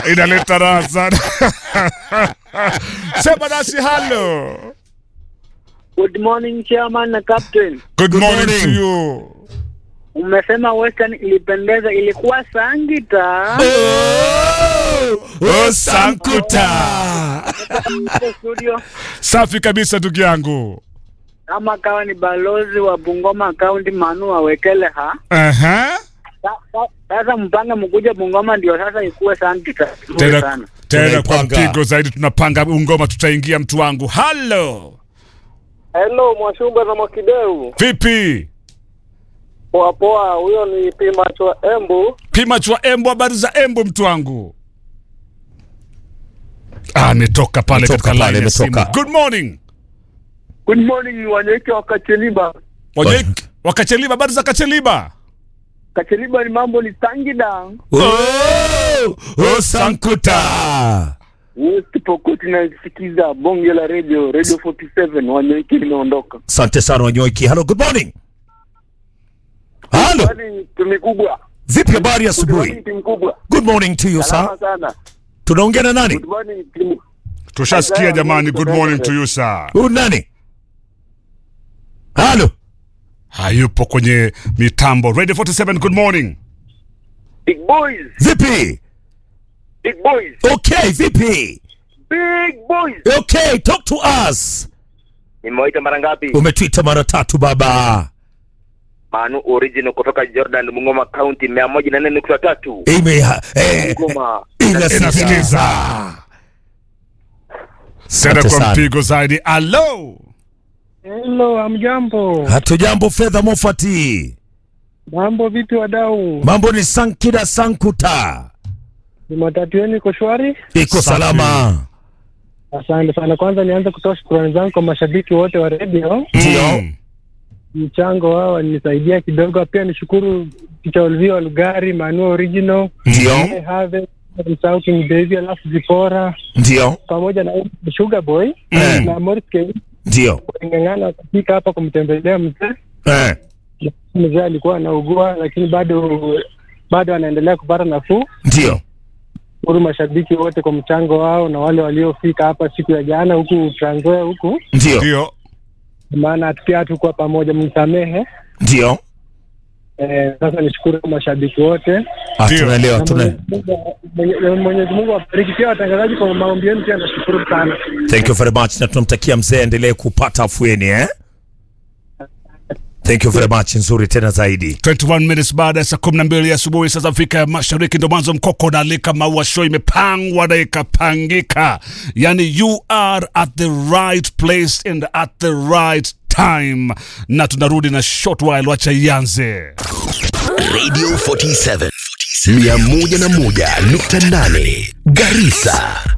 Inaleta raha sana. Sema nasi hello. Good morning chairman na captain. Good morning to you. Umesema Western ilipendeza, ilikuwa Sangita. Sankuta. Studio. Safi kabisa ndugu yangu. Kama kawa ni balozi wa Bungoma County Manu awekele ha. Sasa mpange mkuja Bungoma ndio sasa ikuwe Sangita. Tena kwa mpigo zaidi tunapanga Bungoma tutaingia mtu wangu. Hello. Hello Mwashumba na Mwakideu. Vipi? Poa poa, huyo ni Pimachwa Embu. Pimachwa Embu, habari za Embu mtu wangu. Ametoka pale katika line ya simu. Good morning. Good morning Wanyoike wa Kacheliba. Wakacheliba, habari za Kacheliba? Kacheliba ni mambo ni Sangida. Sankuta. Pokoti na sikiza bonge la radio 47 Wanyoike imeondoka. Asante sana Wanyoike. Hello, good morning. Hello. Tumekubwa. Vipi habari asubuhi? Good morning to you sir. Tunaongea na nani? Good morning. Tushasikia jamani, good morning to you sir. Nani? Hello. Hayupo kwenye mitambo. Radio 47, good morning. Big boys. Vipi? Big boys. Okay, vipi? Big boys. Okay, talk to us. Nimewaita mara ngapi? Umetuita mara 3 baba. Manu original kutoka Jordan Bungoma County 104.3. Bungoma. Inasikiliza. Sasa kwa mpigo zaidi. Hello. Hello, amjambo. Hatujambo Fedha Mofati. Mambo vipi wadau? Mambo ni Sankida Sankuta. Jumatatu yenu iko shwari? Iko salama. Asante sana. Kwanza nianze kutoa shukrani zangu kwa mashabiki wote wa radio. Ndio. Mchango wao wanisaidia kidogo. Pia nishukuru Ticha Olvio Lugari, Manu Original. Ndio. Have King Baby alafu Zipora. Ndio. Pamoja na Sugar Boy na Morris K. Ndio. Ngangana kufika hapa kumtembelea mzee. Mzee alikuwa anaugua lakini bado anaendelea kupata nafuu. Ndio. Kwa mashabiki wote kwa mchango wao na wale waliofika hapa siku ya jana huku Tranzoya huku. Ndio. Maana pia tuko pamoja, mnisamehe. Ndio. Sasa nishukuru mashabiki wote. Tunaelewa. Mwenyezi Mungu awabariki pia watangazaji kwa maombi yenu, pia nashukuru sana. Thank you very much, na tunamtakia mzee endelee kupata afueni Thank you very much, nzuri tena zaidi. 21 minutes baada ya saa 12 asubuhi sasa Afrika ya Mashariki, ndo mwanzo mkoko na Alika Maua Show imepangwa na ikapangika. Yani you are at the right place and at the right time. Na tunarudi na short while, wacha ianze. Radio 47 101.8 Garissa.